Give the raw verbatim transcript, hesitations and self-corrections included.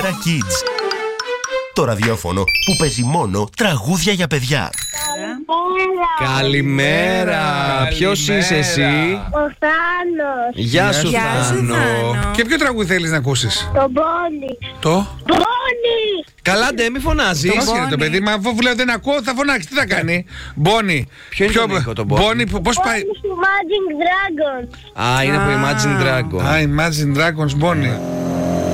Kids. Το ραδιόφωνο που παίζει μόνο τραγούδια για παιδιά. Καλημέρα. Ποιος είσαι εσύ? Ο Θάνος. Γεια σου, Γεια σου, Θάνο. Θάνο. Και ποιο τραγούδι θέλεις να ακούσεις? Το Μπόνι. Το? Μπόνι. Καλά, ντε, μη φωνάζεις. Το μας είναι το Μπόνι. παιδί, μα αφού λέω δεν ακούω θα φωνάξει, τι θα κάνει? Μπόνι. Ποιο είναι το Νίκο, το Μπόνι? Μπόνι, πώς πάει? Μπόνι του Magic Dragon. Α, είναι από Imagine Dragon. Α, Imagine Dragons, Μπόνι.